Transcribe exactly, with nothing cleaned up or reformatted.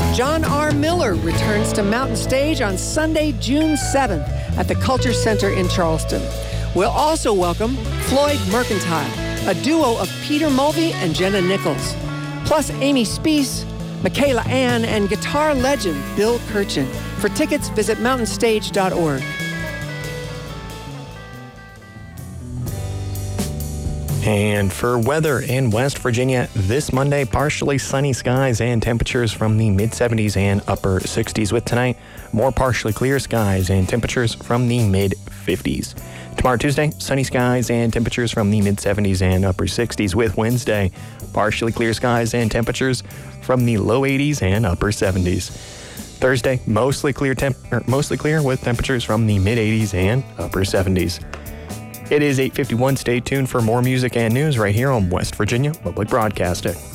John R. Miller returns to Mountain Stage on Sunday, June seventh at the Culture Center in Charleston. We'll also welcome Floyd Mercantile, a duo of Peter Mulvey and Jenna Nichols, plus Amy Speece, Michaela Ann, and guitar legend Bill Kirchen. For tickets, visit mountain stage dot org. And for weather in West Virginia, this Monday, partially sunny skies and temperatures from the mid-seventies and upper sixties, with tonight more partially clear skies and temperatures from the mid-fifties. Tomorrow, Tuesday, sunny skies and temperatures from the mid-seventies and upper sixties, with Wednesday, partially clear skies and temperatures from the low eighties and upper seventies. Thursday, mostly clear temp- er, mostly clear with temperatures from the mid-eighties and upper seventies. It is eight fifty-one. Stay tuned for more music and news right here on West Virginia Public Broadcasting.